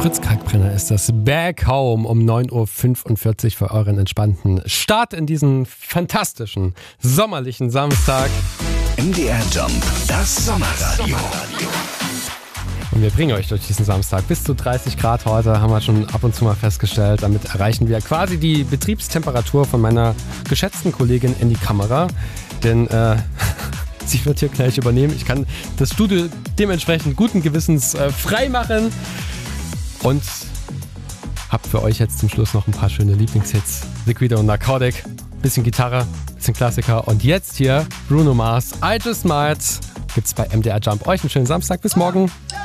Fritz Kalkbrenner ist das Back Home um 9.45 Uhr für euren entspannten Start in diesen fantastischen, sommerlichen Samstag. MDR Jump, das Sommerradio. Und wir bringen euch durch diesen Samstag. Bis zu 30 Grad heute haben wir schon ab und zu mal festgestellt. Damit erreichen wir quasi die Betriebstemperatur von meiner geschätzten Kollegin in die Kamera. Denn sie wird hier gleich übernehmen. Ich kann das Studio dementsprechend guten Gewissens frei machen. Und hab für euch jetzt zum Schluss noch ein paar schöne Lieblingshits. The Guido und Narcotic. Bisschen Gitarre, bisschen Klassiker. Und jetzt hier Bruno Mars, I Just Might. Gibt's bei MDR Jump. Euch einen schönen Samstag. Bis morgen.